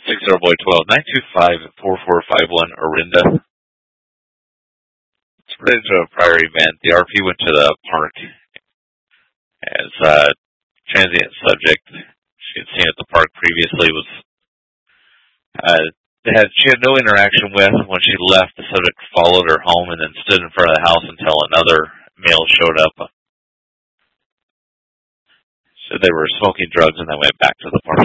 60 boy 12 925 4451 Orinda. It's related to a prior event. The RP went to the park as a transient subject she had seen at the park previously was she had no interaction with. When she left, the subject followed her home and then stood in front of the house until another male showed up. So they were smoking drugs and then went back to the park.